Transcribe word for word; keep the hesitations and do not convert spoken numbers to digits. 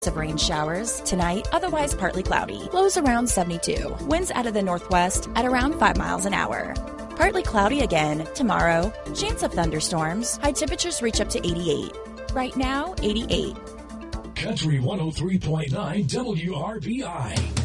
of rain showers. Tonight, otherwise partly cloudy. Lows around seventy-two. Winds out of the northwest at around five miles an hour. Partly cloudy again tomorrow. Chance of thunderstorms. High temperatures reach up to eighty-eight. Right now, eighty-eight. Country one oh three point nine W R B I.